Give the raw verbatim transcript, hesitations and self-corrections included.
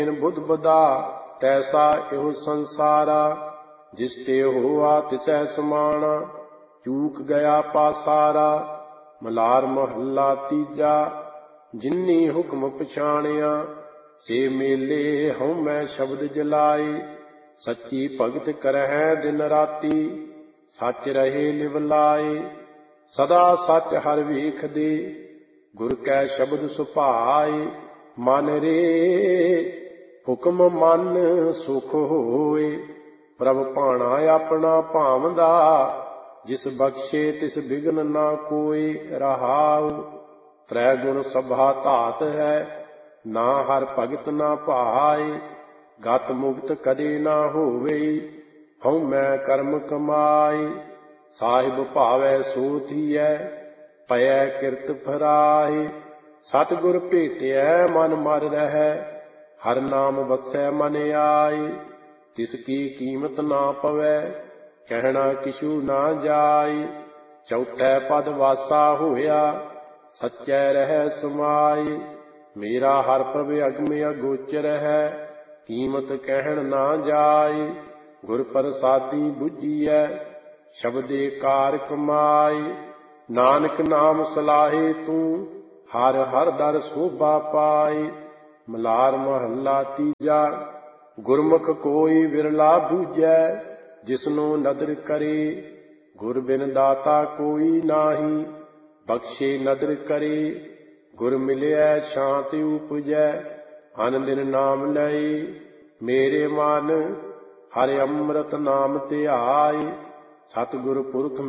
बुध बदा तैसा एहो संसारा, जिस ते होआ तिसै समाना, चूक गया पासारा। मलार महला तीजा, जिन्नी हुक्म पछाणिया, से मेले हऊँ मैं शब्द जलाए। सच्ची भगत करहै दिन राती, सच रहे लिव लाए। सदा सच हर ਵੇਖ ਦੇ, गुर कै शब्द सुभाए। मन रे हुक्म मन सुख होए, प्रभ भाणा अपना भावदा। जिस बख्शे तिस बिघन ना कोई, रहाउ त्रै गुण सभा धात है, ना हर भगत ना भाए। गत मुक्त कदे ना होवे, हऊँ मैं कर्म कमाए। साहिब भावै सो थीयै, पयै किरत फराए। सतगुर भेटिਐ मन मर रहै, हर नाम वसै मन आए। तिसकी कीमत ना पवै, कहना किछू ना जाए। चौथै पद वासा होया, सच्चै रहै समाए। मेरा हर प्रभ अगम अगोचर है, कीमत कहन ना जाए। गुर प्रसादी बुझिਐ, शब्दे कार कमाए। नानक नाम सलाहे तू, हर हर दर शोभा पाए। मलार महला तीजा, गुरमुख कोई विरला बूझै, जिसनो नदर करे। गुर बिन दाता कोई नाही, बख्शे नदर करे। गुर मिलिਐ शांति उपजै, अन दिन नाम लए। मेरे मन हरि अमृत नाम ਧਿਆਏ, सतगुर पुरख